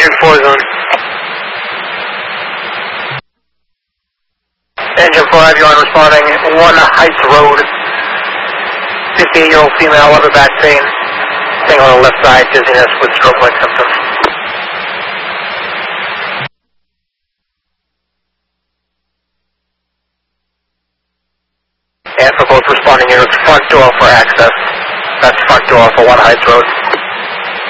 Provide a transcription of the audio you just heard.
Engine 4 zone. Engine 4, have you on responding, 1 Heights Road. 58-year-old female, upper back pain. Thing on the left side, dizziness with stroke-like symptoms. And for both responding units, front door for access. That's front door for 1 Heights Road.